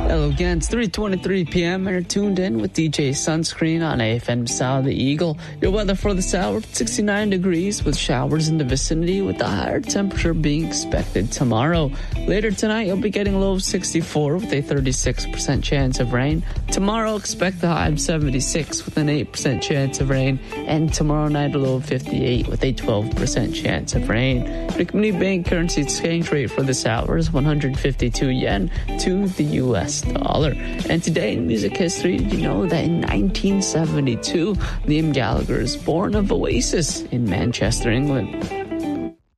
Hello again, it's 3:23 p.m. and you're tuned in with DJ Sunscreen on AFM Style the Eagle. Your weather for this hour, 69 degrees with showers in the vicinity with the higher temperature being expected tomorrow. Later tonight, you'll be getting a low of 64 with a 36% chance of rain. Tomorrow, expect the high of 76 with an 8% chance of rain. And tomorrow night, a low of 58 with a 12% chance of rain. The Community Bank currency exchange rate for this hour is 152 yen to the U.S. dollar. And today in music history, did you know that in 1972, Liam Gallagher is born of Oasis in Manchester, England?